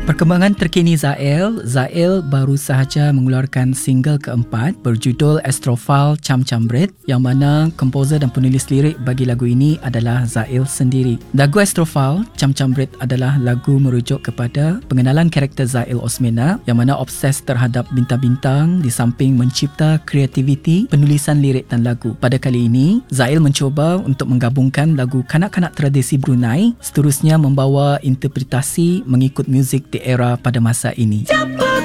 Perkembangan terkini Zael baru sahaja mengeluarkan single keempat berjudul Astrofile Cham Chambret, yang mana komposer dan penulis lirik bagi lagu ini adalah Zael sendiri. Lagu Astrofile Cham Chambret adalah lagu merujuk kepada pengenalan karakter Zael Osmena yang mana obses terhadap bintang-bintang di samping mencipta kreativiti penulisan lirik dan lagu. Pada kali ini, Zael mencuba untuk menggabungkan lagu kanak-kanak tradisi Brunei, seterusnya membawa interpretasi mengikut muzik di era pada masa ini.